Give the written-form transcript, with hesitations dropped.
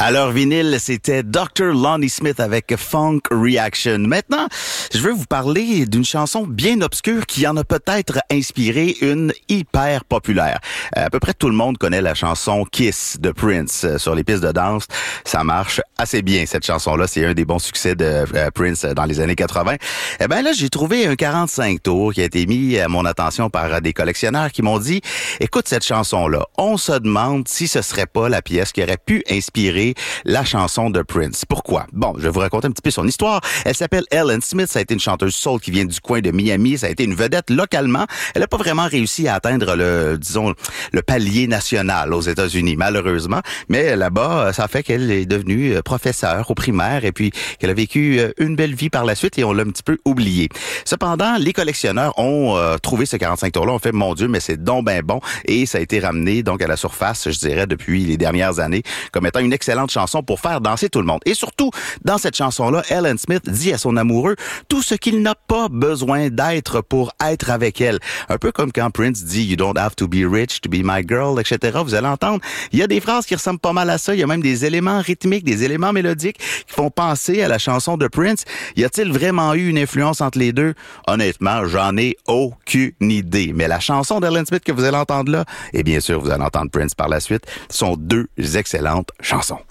Alors vinyle, c'était Dr. Lonnie Smith avec Funk Reaction. Maintenant, je veux vous parler d'une chanson bien obscure qui en a peut-être inspiré une hyper populaire. À peu près tout le monde connaît la chanson Kiss de Prince sur les pistes de danse. Ça marche assez bien, cette chanson-là. C'est un des bons succès de Prince dans les années 80. Eh ben là, j'ai trouvé un 45 tours qui a été mis à mon attention par des collectionneurs qui m'ont dit, écoute cette chanson-là, on se demande si ce serait pas la pièce qui aurait pu inspirer la chanson de Prince. Pourquoi? Bon, je vais vous raconter un petit peu son histoire. Elle s'appelle Ellen Smith. Ça a été une chanteuse soul qui vient du coin de Miami. Ça a été une vedette localement. Elle n'a pas vraiment réussi à atteindre le palier national aux États-Unis, malheureusement. Mais là-bas, ça fait qu'elle est devenue professeure au primaire et puis qu'elle a vécu une belle vie par la suite et on l'a un petit peu oublié. Cependant, les collectionneurs ont trouvé ce 45 tours-là. On fait, mon Dieu, mais c'est donc ben bon. Et ça a été ramené donc à la surface, je dirais, depuis les dernières années, comme étant une excellente chanson pour faire danser tout le monde. Et surtout, dans cette chanson-là, Ellen Smith dit à son amoureux tout ce qu'il n'a pas besoin d'être pour être avec elle. Un peu comme quand Prince dit « You don't have to be rich to be my girl », etc. Vous allez entendre, il y a des phrases qui ressemblent pas mal à ça. Il y a même des éléments rythmiques, des éléments mélodiques qui font penser à la chanson de Prince. Y a-t-il vraiment eu une influence entre les deux? Honnêtement, j'en ai aucune idée. Mais la chanson d'Ellen Smith que vous allez entendre là, et bien sûr, vous allez entendre Prince par la suite, sont deux excellentes chansons.